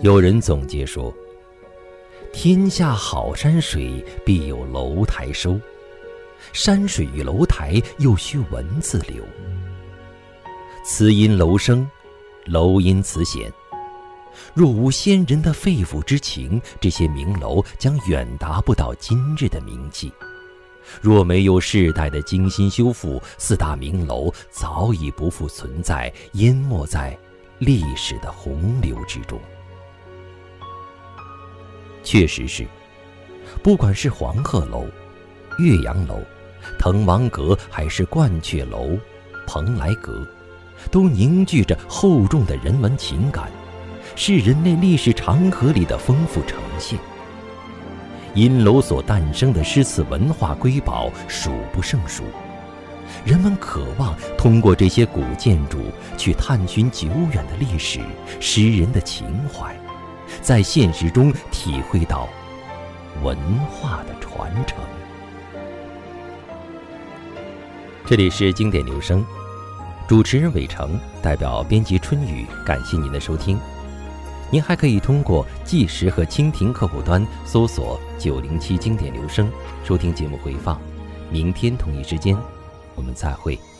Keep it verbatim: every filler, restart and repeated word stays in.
有人总结说，天下好山水，必有楼台收。山水与楼台，又须文字流。词因楼生，楼因词显。若无先人的肺腑之情，这些名楼将远达不到今日的名气。若没有世代的精心修复，四大名楼早已不复存在，淹没在历史的洪流之中。确实是，不管是黄鹤楼、岳阳楼、滕王阁，还是鹳雀楼、蓬莱阁，都凝聚着厚重的人文情感，是人类历史长河里的丰富呈现。因楼所诞生的诗词文化瑰宝数不胜数，人们渴望通过这些古建筑去探寻久远的历史、诗人的情怀，在现实中体会到文化的传承。这里是经典留声，主持人伟成，代表编辑春雨，感谢您的收听。您还可以通过计时和蜻蜓客户端搜索九零七经典留声，收听节目回放。明天同一时间，我们再会。